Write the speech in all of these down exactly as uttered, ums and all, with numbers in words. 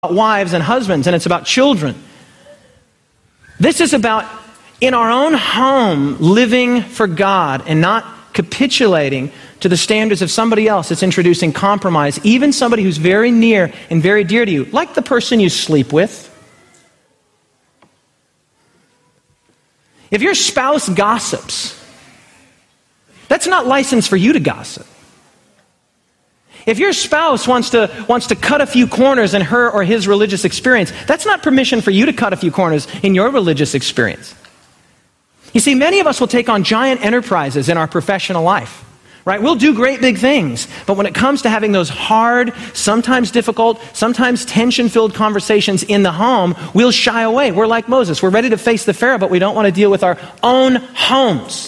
wives and husbands, and it's about children. This is about, in our own home, living for God and not capitulating to the standards of somebody else that's introducing compromise, even somebody who's very near and very dear to you, like the person you sleep with. If your spouse gossips, that's not license for you to gossip. If your spouse wants to wants to cut a few corners in her or his religious experience, that's not permission for you to cut a few corners in your religious experience. You see, many of us will take on giant enterprises in our professional life, right? We'll do great big things, but when it comes to having those hard, sometimes difficult, sometimes tension-filled conversations in the home, we'll shy away. We're like Moses. We're ready to face the Pharaoh, but we don't want to deal with our own homes.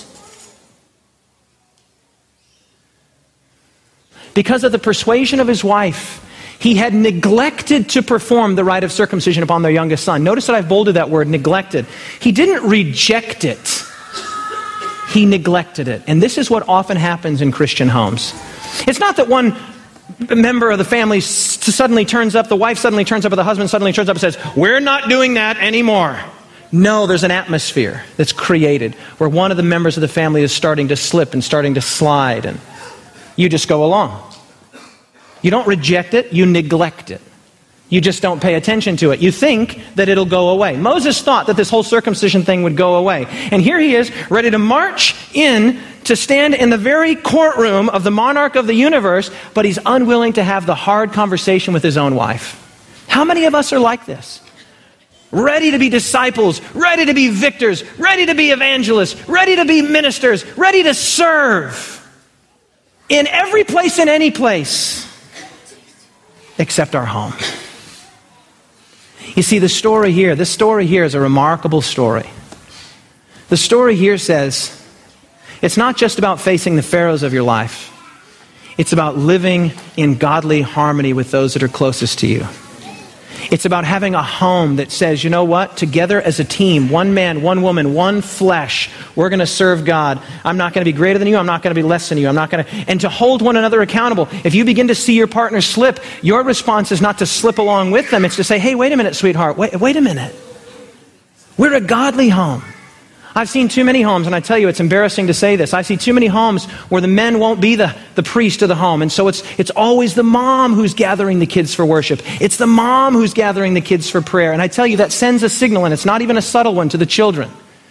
Because of the persuasion of his wife, he had neglected to perform the rite of circumcision upon their youngest son. Notice that I've bolded that word, neglected. He didn't reject it. He neglected it. And this is what often happens in Christian homes. It's not that one member of the family suddenly turns up, the wife suddenly turns up, or the husband suddenly turns up and says, "We're not doing that anymore." No, there's an atmosphere that's created where one of the members of the family is starting to slip and starting to slide, and you just go along. You don't reject it, you neglect it. You just don't pay attention to it. You think that it'll go away. Moses thought that this whole circumcision thing would go away. And here he is, ready to march in to stand in the very courtroom of the monarch of the universe, but he's unwilling to have the hard conversation with his own wife. How many of us are like this? Ready to be disciples, ready to be victors, ready to be evangelists, ready to be ministers, ready to serve. In every place and any place, except our home. You see, the story here, this story here is a remarkable story. The story here says, it's not just about facing the pharaohs of your life. It's about living in godly harmony with those that are closest to you. It's about having a home that says, you know what? Together as a team, one man, one woman, one flesh, we're going to serve God. I'm not going to be greater than you. I'm not going to be less than you. I'm not going to... And to hold one another accountable. If you begin to see your partner slip, your response is not to slip along with them. It's to say, hey, wait a minute, sweetheart. Wait, wait a minute. We're a godly home. I've seen too many homes, and I tell you, it's embarrassing to say this. I see too many homes where the men won't be the, the priest of the home. And so it's it's always the mom who's gathering the kids for worship. It's the mom who's gathering the kids for prayer. And I tell you, that sends a signal, and it's not even a subtle one, to the children.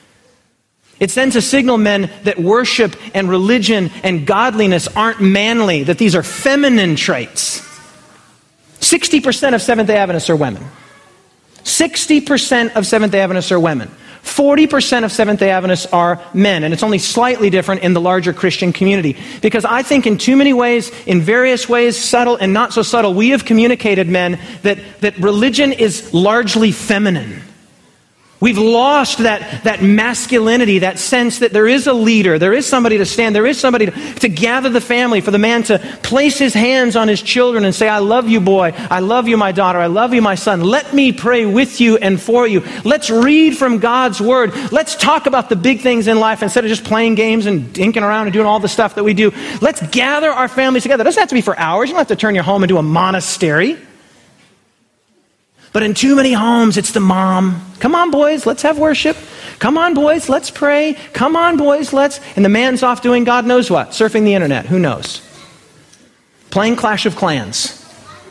It sends a signal, men, that worship and religion and godliness aren't manly, that these are feminine traits. sixty percent of Seventh-day Adventists are women. sixty percent of Seventh-day Adventists are women. forty percent of Seventh-day Adventists are men, and it's only slightly different in the larger Christian community. Because I think in too many ways, in various ways, subtle and not so subtle, we have communicated, men, that, that religion is largely feminine. We've lost that, that masculinity, that sense that there is a leader, there is somebody to stand, there is somebody to, to gather the family, for the man to place his hands on his children and say, I love you, boy. I love you, my daughter. I love you, my son. Let me pray with you and for you. Let's read from God's word. Let's talk about the big things in life instead of just playing games and dinking around and doing all the stuff that we do. Let's gather our families together. It doesn't have to be for hours. You don't have to turn your home into a monastery. But in too many homes, it's the mom. Come on, boys, let's have worship. Come on, boys, let's pray. Come on, boys, let's... And the man's off doing God knows what. Surfing the internet. Who knows? Playing Clash of Clans.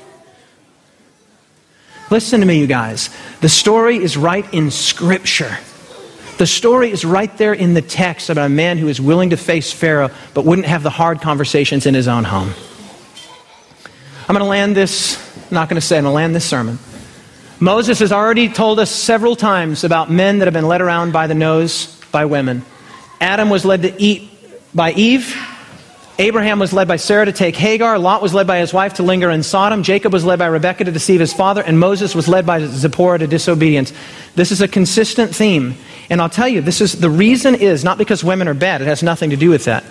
Listen to me, you guys. The story is right in Scripture. The story is right there in the text about a man who is willing to face Pharaoh, but wouldn't have the hard conversations in his own home. I'm going to land this... I'm not going to say, I'm going to land this sermon. Moses has already told us several times about men that have been led around by the nose by women. Adam was led to eat by Eve. Abraham was led by Sarah to take Hagar. Lot was led by his wife to linger in Sodom. Jacob was led by Rebekah to deceive his father. And Moses was led by Zipporah to disobedience. This is a consistent theme. And I'll tell you, this is the reason is not because women are bad. It has nothing to do with that.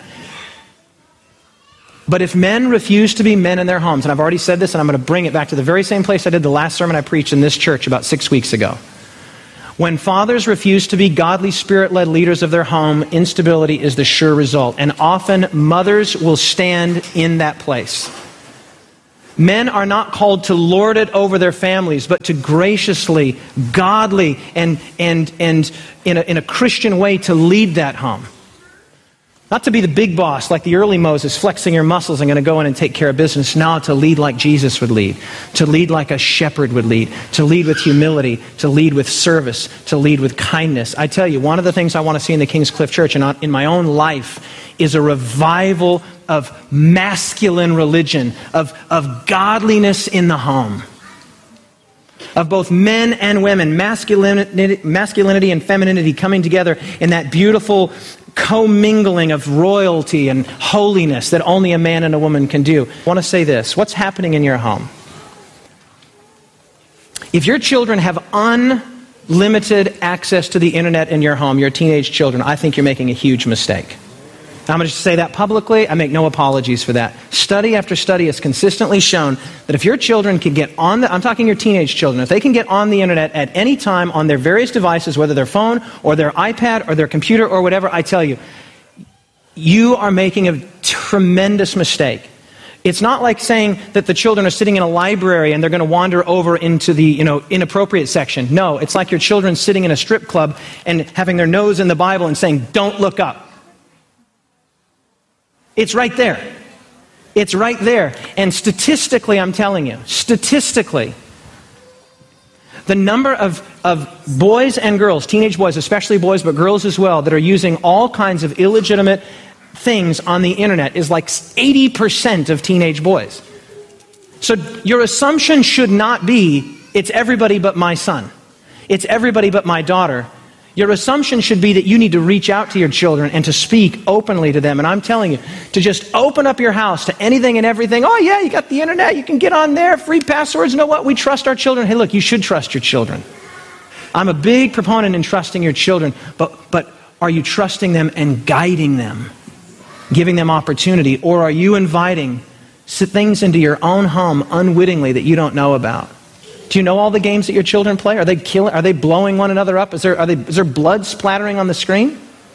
But if men refuse to be men in their homes, and I've already said this, and I'm going to bring it back to the very same place I did the last sermon I preached in this church about six weeks ago. When fathers refuse to be godly, spirit-led leaders of their home, instability is the sure result. And often mothers will stand in that place. Men are not called to lord it over their families, but to graciously, godly, and, and, and in, a, in a Christian way to lead that home. Not to be the big boss like the early Moses, flexing your muscles and going to go in and take care of business. Now to lead like Jesus would lead. To lead like a shepherd would lead. To lead with humility. To lead with service. To lead with kindness. I tell you, one of the things I want to see in the King's Cliff Church and in my own life is a revival of masculine religion, of, of godliness in the home. Of both men and women, masculinity, masculinity and femininity coming together in that beautiful commingling of royalty and holiness that only a man and a woman can do. I want to say this. What's happening in your home? If your children have unlimited access to the internet in your home, your teenage children, I think you're making a huge mistake. I'm going to say that publicly. I make no apologies for that. Study after study has consistently shown that if your children can get on the, I'm talking your teenage children, if they can get on the internet at any time on their various devices, whether their phone or their iPad or their computer or whatever, I tell you, you are making a tremendous mistake. It's not like saying that the children are sitting in a library and they're going to wander over into the, you know, inappropriate section. No, it's like your children sitting in a strip club and having their nose in the Bible and saying, "Don't look up." It's right there. It's right there. And statistically, I'm telling you, statistically, the number of, of boys and girls, teenage boys, especially boys, but girls as well, that are using all kinds of illegitimate things on the internet is like eighty percent of teenage boys. So your assumption should not be, it's everybody but my son. It's everybody but my daughter. Your assumption should be that you need to reach out to your children and to speak openly to them. And I'm telling you, to just open up your house to anything and everything. Oh yeah, you got the internet, you can get on there, free passwords. You know what? We trust our children. Hey look, you should trust your children. I'm a big proponent in trusting your children, but, but are you trusting them and guiding them? Giving them opportunity? Or are you inviting things into your own home unwittingly that you don't know about? Do you know all the games that your children play? Are they killing? Are they blowing one another up? Is there, are they, is there blood splattering on the screen?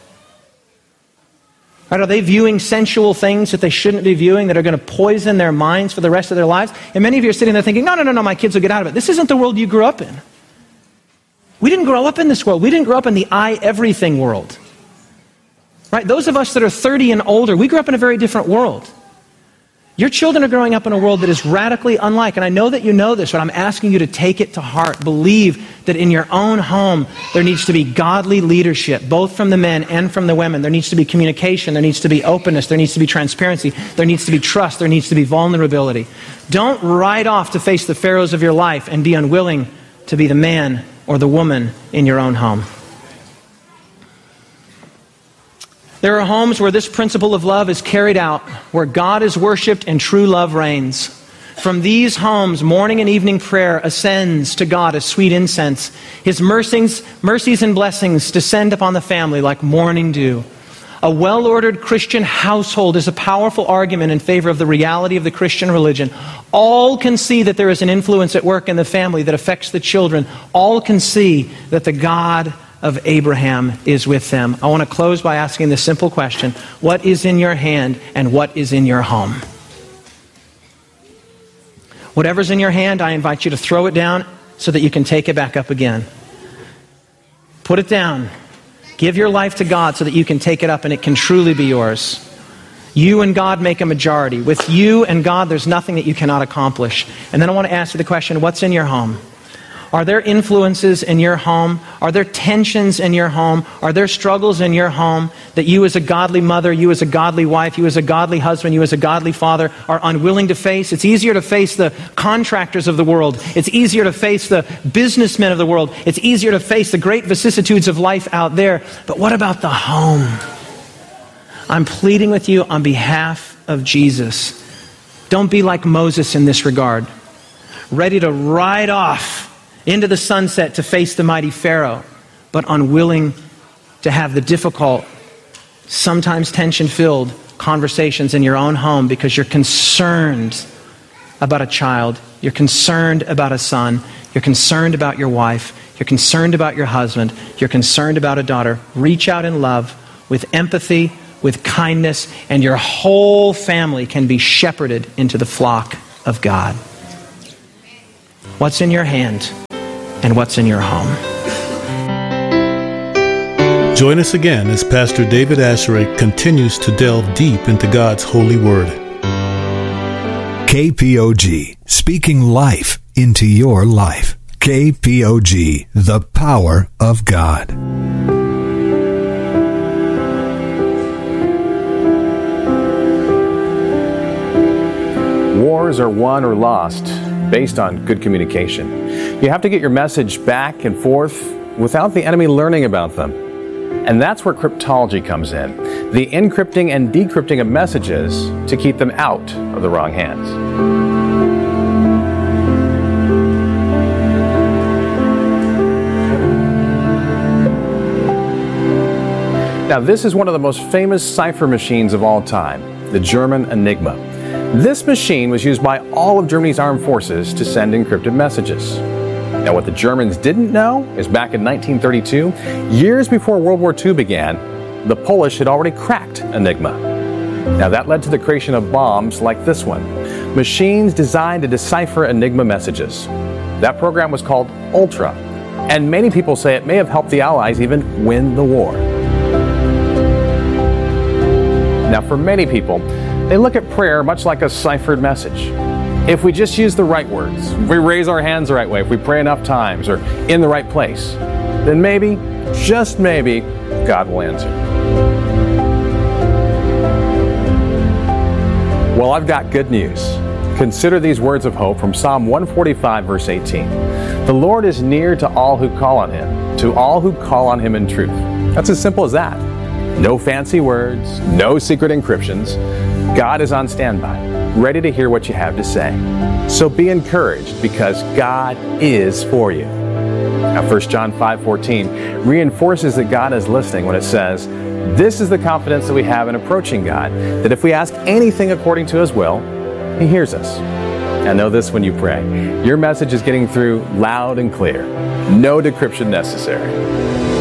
Right, are they viewing sensual things that they shouldn't be viewing that are going to poison their minds for the rest of their lives? And many of you are sitting there thinking, no, no, no, no, my kids will get out of it. This isn't the world you grew up in. We didn't grow up in this world. We didn't grow up in the I everything world. Right? Those of us that are thirty and older, we grew up in a very different world. Your children are growing up in a world that is radically unlike, and I know that you know this, but I'm asking you to take it to heart. Believe that in your own home, there needs to be godly leadership, both from the men and from the women. There needs to be communication. There needs to be openness. There needs to be transparency. There needs to be trust. There needs to be vulnerability. Don't ride off to face the pharaohs of your life and be unwilling to be the man or the woman in your own home. There are homes where this principle of love is carried out, where God is worshipped and true love reigns. From these homes, morning and evening prayer ascends to God as sweet incense. His mercies, mercies and blessings descend upon the family like morning dew. A well-ordered Christian household is a powerful argument in favor of the reality of the Christian religion. All can see that there is an influence at work in the family that affects the children. All can see that the God of Abraham is with them. I want to close by asking this simple question. What is in your hand and what is in your home? Whatever's in your hand, I invite you to throw it down so that you can take it back up again. Put it down. Give your life to God so that you can take it up and it can truly be yours. You and God make a majority. With you and God, there's nothing that you cannot accomplish. And then I want to ask you the question, what's in your home? Are there influences in your home? Are there tensions in your home? Are there struggles in your home that you as a godly mother, you as a godly wife, you as a godly husband, you as a godly father are unwilling to face? It's easier to face the contractors of the world. It's easier to face the businessmen of the world. It's easier to face the great vicissitudes of life out there. But what about the home? I'm pleading with you on behalf of Jesus. Don't be like Moses in this regard, ready to ride off into the sunset to face the mighty Pharaoh, but unwilling to have the difficult, sometimes tension-filled conversations in your own home because you're concerned about a child, you're concerned about a son, you're concerned about your wife, you're concerned about your husband, you're concerned about a daughter. Reach out in love, with empathy, with kindness, and your whole family can be shepherded into the flock of God. What's in your hand and what's in your home? Join us again as Pastor David Asheray continues to delve deep into God's holy word. K P O G, speaking life into your life. K P O G, the power of God. Wars are won or lost based on good communication. You have to get your message back and forth without the enemy learning about them. And that's where cryptology comes in, the encrypting and decrypting of messages to keep them out of the wrong hands. Now, this is one of the most famous cipher machines of all time, the German Enigma. This machine was used by all of Germany's armed forces to send encrypted messages. Now, what the Germans didn't know is back in nineteen thirty-two, years before World War Two began, the Polish had already cracked Enigma. Now, that led to the creation of bombs like this one, machines designed to decipher Enigma messages. That program was called Ultra, and many people say it may have helped the Allies even win the war. Now, for many people, they look at prayer much like a ciphered message. If we just use the right words, if we raise our hands the right way, if we pray enough times or in the right place, then maybe, just maybe, God will answer. Well, I've got good news. Consider these words of hope from Psalm one forty-five, verse eighteen. The Lord is near to all who call on Him, to all who call on Him in truth. That's as simple as that. No fancy words, no secret encryptions. God is on standby, ready to hear what you have to say. So be encouraged because God is for you. Now, First John five fourteen reinforces that God is listening when it says, "This is the confidence that we have in approaching God, that if we ask anything according to His will, He hears us." Now know this when you pray. Your message is getting through loud and clear. No decryption necessary.